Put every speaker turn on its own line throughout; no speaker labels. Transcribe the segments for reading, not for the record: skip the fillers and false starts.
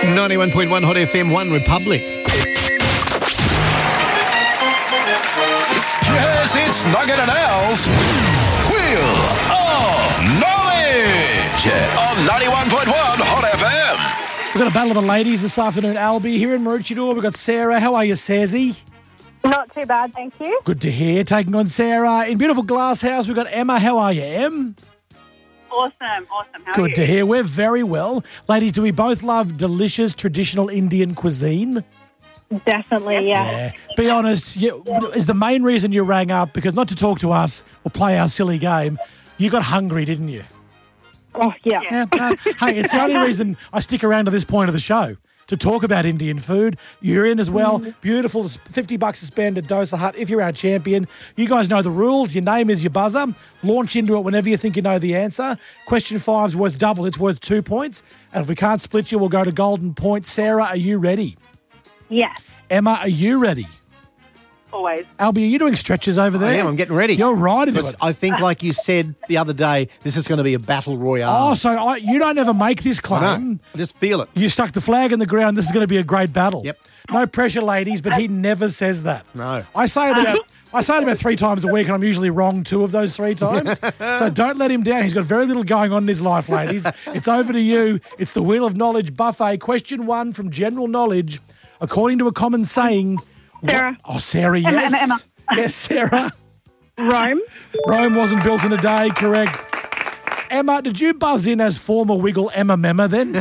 91.1 Hot FM, One Republic.
Yes, it's Nugget and Al's Wheel of Knowledge on 91.1 Hot FM.
We've got a battle of the ladies this afternoon, Albie. Here in Maroochydore, we've got Sarah. How are you, Sarzy?
Not too bad, thank you.
Good to hear. Taking on Sarah. In beautiful Glasshouse, we've got Emma. How are you, Em?
Awesome. How are
Good
you?
to hear. We're very well. Ladies, do we both love delicious traditional Indian cuisine?
Definitely, yeah.
Be honest, is the main reason you rang up, because not to talk to us or play our silly game, you got hungry, didn't you?
Oh, yeah.
Hey, it's the only reason I stick around to this point of the show, to talk about Indian food. You're in as well. Beautiful. $50 to spend at Dosa Hut if you're our champion. You guys know the rules. Your name is your buzzer. Launch into it whenever you think you know the answer. Question 5's worth double. It's worth 2 points. And if we can't split you, we'll go to golden points. Sarah, are you ready?
Yes,
Emma, are you ready?
always.
Albie, are you doing stretches over there?
I am. I'm getting ready.
You're right into
Because
it.
I think, like you said the other day, this is going to be a battle royale.
Oh, so you don't ever make this
I
claim.
know. I just feel it.
You stuck the flag in the ground. This is going to be a great battle.
Yep.
No pressure, ladies, but he never says that.
No.
I say it about 3 times a week, and I'm usually wrong 2 of those 3 times. So don't let him down. He's got very little going on in his life, ladies. It's over to you. It's the Wheel of Knowledge buffet. Question 1 from general knowledge. According to a common saying...
Sarah.
Oh, Sarah, yes.
Emma.
Yes, Sarah.
Rome.
Rome wasn't built in a day, correct. Emma, did you buzz in as former Wiggle Emma Memma then?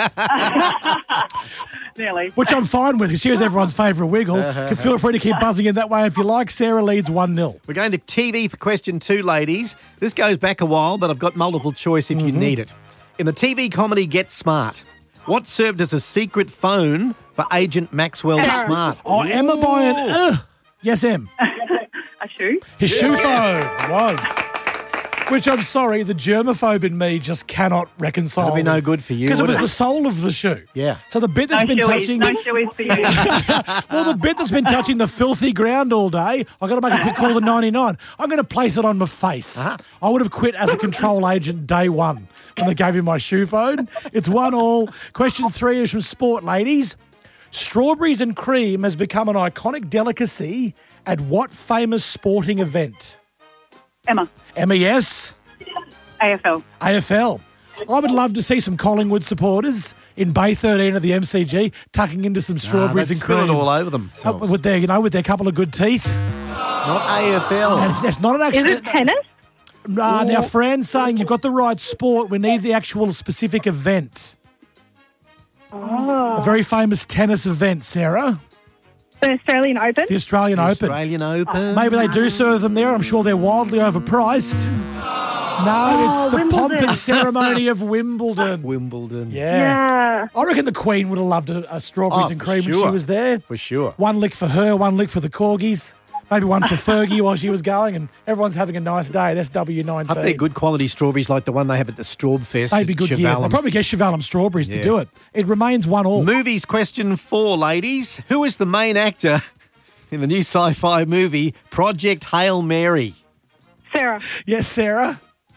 Nearly.
Which I'm fine with, because she was everyone's favourite Wiggle. Feel free to keep buzzing in that way if you like. Sarah leads 1-0.
We're going to TV for question 2, ladies. This goes back a while, but I've got multiple choice if you need it. In the TV comedy Get Smart, what served as a secret phone for Agent Maxwell
Sarah.
Smart?
Oh, Emma Bryant. Yes, Em.
A shoe.
His shoe phone was. Which I'm sorry, the germaphobe in me just cannot reconcile.
That'd be no good for you,
Because it
would
was
it?
the sole of the shoe.
Yeah.
So the bit that's been touching...
No shoeies for you.
Well, the bit that's been touching the filthy ground all day, I've got to make a quick call to 99. I'm going to place it on my face. I would have quit as a control agent day 1 when they gave me my shoe phone. It's 1-1. Question 3 is from sport, ladies. Strawberries and cream has become an iconic delicacy at what famous sporting event?
Emma.
Emma, yes.
AFL.
AFL. I would love to see some Collingwood supporters in Bay 13 at the MCG tucking into some strawberries
They'd
and
spill
cream.
it all over them.
With their couple of good teeth.
Not AFL.
And it's not an actual...
Is it tennis?
Now, Fran's saying you've got the right sport. We need the actual specific event.
Oh.
A very famous tennis event, Sarah.
The Australian Open?
The Australian Open.
Australian Open.
Maybe they do serve them there. I'm sure they're wildly overpriced. No, it's the pomp
Wimbledon.
and ceremony of Wimbledon.
Wimbledon.
Yeah. I reckon the Queen would have loved a strawberries and
for
cream when
sure.
she was there.
For sure.
1 lick for her, 1 lick for the corgis. Maybe 1 for Fergie while she was going, and everyone's having a nice day at SW19.
Hope they're good quality strawberries like the one they have at the Strawbfest.
They'd be good gear. They'll
Chevalum.
probably get Chevalum strawberries to
Yeah.
do it. It remains 1-1.
Movies question 4, ladies. Who is the main actor in the new sci-fi movie Project Hail Mary?
Sarah.
Yes, Sarah?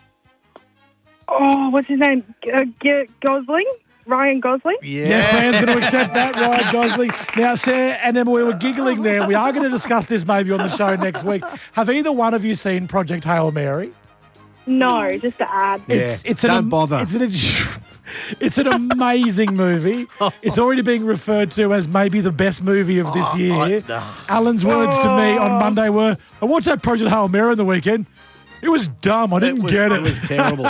Oh, what's his name? Gosling? Ryan Gosling?
Yeah, Fran's going to accept that, Ryan Gosling. Now, Sarah and Emma, we were giggling there. We are going to discuss this maybe on the show next week. Have either one of you seen Project Hail Mary?
No, just to add.
Don't bother.
It's an amazing movie. It's already being referred to as maybe the best movie of this year. Alan's words to me on Monday were, I watched that Project Hail Mary on the weekend. It was dumb. I didn't get it.
It was terrible.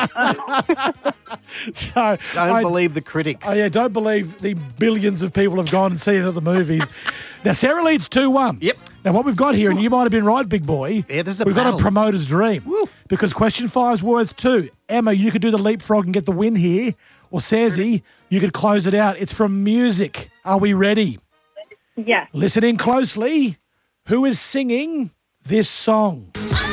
So
Don't believe the critics.
Oh, yeah, don't believe the billions of people have gone and seen it at the movies. Now, Sarah leads 2-1.
Yep.
Now, what we've got here, and you might have been right, big boy.
Yeah, this is a
We've got
battle.
a promoter's dream.
Woo.
Because question 5's worth 2. Emma, you could do the leapfrog and get the win here. Or Sarzy, you could close it out. It's from music. Are we ready?
Yes.
Listen in closely. Who is singing this song?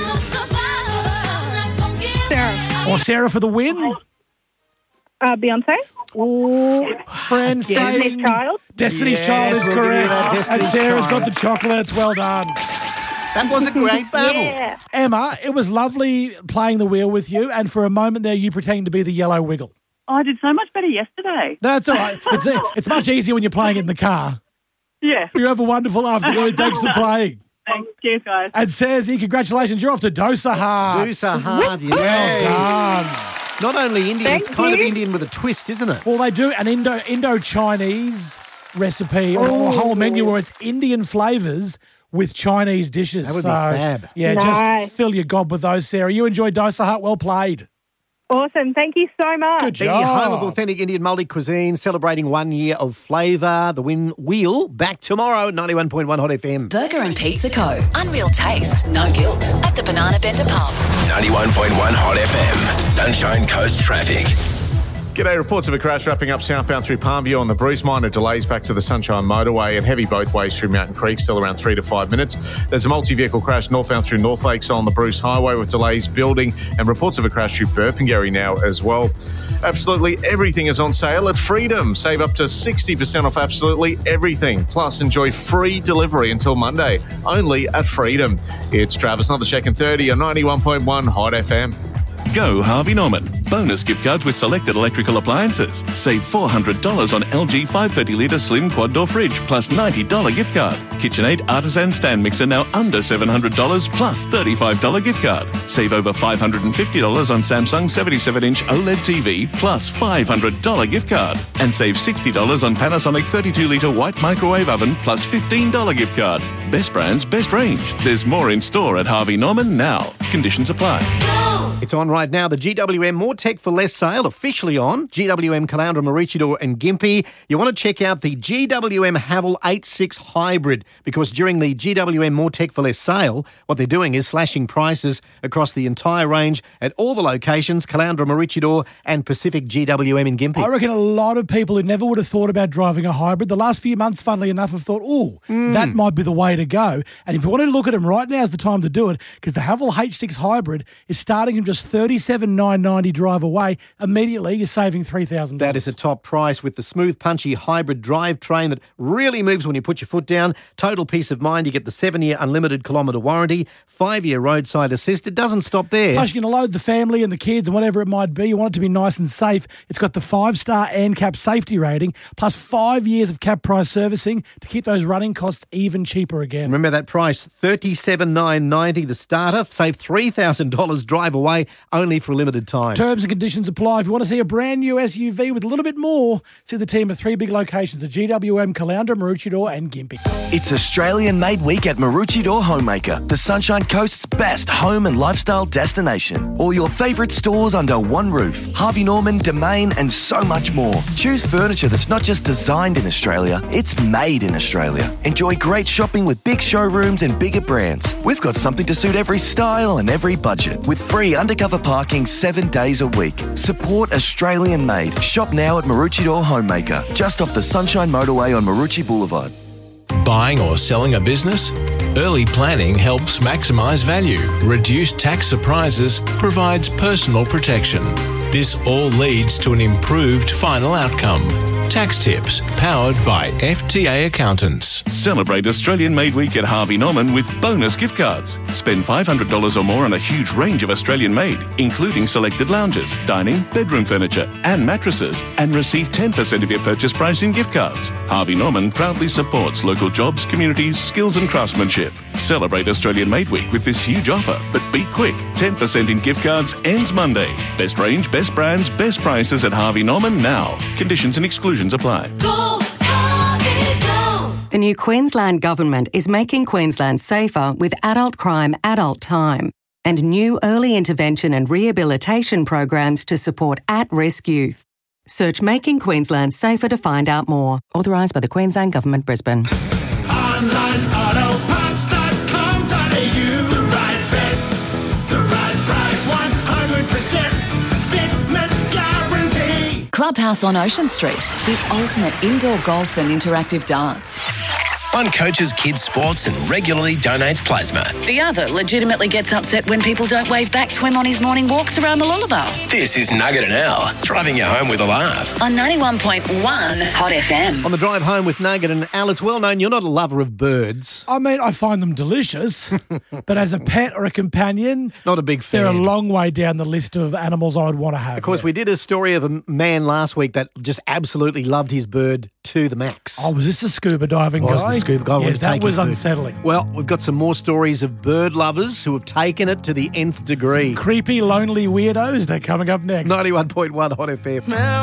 Sarah.
Or Sarah for the win?
Beyonce?
Or Fran saying...
Destiny's Child?
Destiny's
Yes,
Child is
we'll give you
correct.
that,
And
Destiny's
Sarah's
Child.
got the chocolates. Well done.
That was a great battle.
Yeah.
Emma, it was lovely playing the wheel with you, and for a moment there, you pretending to be the yellow wiggle.
I did so much better yesterday.
That's all right. It's much easier when you're playing in the car.
Yeah.
You have a wonderful afternoon. Thanks for playing.
Thanks. Cheers, guys.
And Sazi, congratulations. You're off to Dosa Hearts.
Dosa Hearts, yeah.
Well done.
Not only Indian,
Thank
it's kind of
you.
Indian with a twist, isn't it?
Well, they do an Indo-Chinese recipe or a whole menu where it's Indian flavours with Chinese dishes.
That would be fab.
Yeah,
Nice.
just fill your gob with those, Sarah. You enjoyed Dosa Hut. Well played.
Awesome. Thank you so much.
Good
The
job.
home of authentic Indian multi-cuisine, celebrating 1 year of flavour. The Wheel, back tomorrow at 91.1 Hot FM.
Burger and Pizza Co. Unreal taste, no guilt. At the Banana Bender Pub.
91.1 Hot FM. Sunshine Coast traffic.
G'day, reports of a crash wrapping up southbound through Palmview on the Bruce. Minor delays back to the Sunshine Motorway and heavy both ways through Mountain Creek, still around 3 to 5 minutes. There's a multi-vehicle crash northbound through North Lakes on the Bruce Highway with delays building and reports of a crash through Burpengary now as well. Absolutely everything is on sale at Freedom. Save up to 60% off absolutely everything. Plus, enjoy free delivery until Monday, only at Freedom. It's Travis, another check in 30 on 91.1 Hot FM.
Go Harvey Norman. Bonus gift cards with selected electrical appliances. Save $400 on LG 530-litre slim quad door fridge plus $90 gift card. KitchenAid artisan stand mixer now under $700 plus $35 gift card. Save over $550 on Samsung 77-inch OLED TV plus $500 gift card. And save $60 on Panasonic 32-litre white microwave oven plus $15 gift card. Best brands, best range. There's more in store at Harvey Norman now. Conditions apply.
It's on right now. The GWM More Tech for Less sale, officially on. GWM, Caloundra, Maroochydore and Gympie. You want to check out the GWM Haval 86 Hybrid because during the GWM More Tech for Less sale, what they're doing is slashing prices across the entire range at all the locations, Caloundra, Maroochydore and Pacific GWM in Gympie.
I reckon a lot of people who never would have thought about driving a hybrid, the last few months, funnily enough, have thought, that might be the way to go. And if you want to look at them right now is the time to do it because the Haval H6 Hybrid is starting from just $37,990 drive away. Immediately, you're saving $3,000.
That is a top price with the smooth, punchy hybrid drivetrain that really moves when you put your foot down. Total peace of mind. You get the 7-year unlimited kilometre warranty, 5-year roadside assist. It doesn't stop there.
Plus, you're going to load the family and the kids and whatever it might be. You want it to be nice and safe. It's got the 5-star ANCAP safety rating, plus 5 years of cap price servicing to keep those running costs even cheaper again.
Remember that price, $37,990 the starter. Save $3,000 drive away only for a limited time.
Terms and conditions apply. If you want to see a brand new SUV with a little bit more, see the team at 3 big locations, the GWM, Caloundra, Maroochydore and Gympie.
It's Australian Made Week at Maroochydore Homemaker, the Sunshine Coast's best home and lifestyle destination. All your favourite stores under one roof. Harvey Norman, Domain and so much more. Choose furniture that's not just designed in Australia, it's made in Australia. Enjoy great shopping with big showrooms and bigger brands. We've got something to suit every style and every budget with free undercover parking 7 days a week. Support Australian made. Shop now at Maroochydore Homemaker, just off the Sunshine Motorway on Maroochydore Boulevard.
Buying or selling a business? Early planning helps maximise value, reduce tax surprises, provides personal protection. This all leads to an improved final outcome. Tax tips powered by FTA Accountants.
Celebrate Australian Made Week at Harvey Norman with bonus gift cards. Spend $500 or more on a huge range of Australian made, including selected lounges, dining, bedroom furniture and mattresses, and receive 10% of your purchase price in gift cards. Harvey Norman proudly supports local jobs, communities, skills and craftsmanship. Celebrate Australian Made Week with this huge offer, but be quick. 10% in gift cards ends Monday. Best range, best brands, best prices at Harvey Norman now. Conditions and exclusions apply.
The new Queensland Government is making Queensland safer with adult crime, adult time, and new early intervention and rehabilitation programs to support at-risk youth. Search Making Queensland Safer to find out more. Authorised by the Queensland Government, Brisbane.
OnlineAutoParts.com.au. The right fit, the right price, 100% fitment guarantee.
Clubhouse on Ocean Street, the ultimate indoor golf and interactive dance.
One coaches kids' sports and regularly donates plasma.
The other legitimately gets upset when people don't wave back to him on his morning walks around the Lullaby.
This is Nugget and Al, driving you home with a laugh.
On 91.1 Hot FM.
On the drive home with Nugget and Al, it's well known you're not a lover of birds.
I mean, I find them delicious, but as a pet or a companion,
Not a big fan.
they're a long way down the list of animals I would want to have.
Of course, we did a story of a man last week that just absolutely loved his bird to the max.
Oh, was this a scuba diving
Was
guy?
the scuba guy
Yeah,
wanted to
that
take
was
his bird.
unsettling.
Well, we've got some more stories of bird lovers who have taken it to the nth degree.
Creepy, lonely weirdos, they're coming up next.
91.1 Hot FM.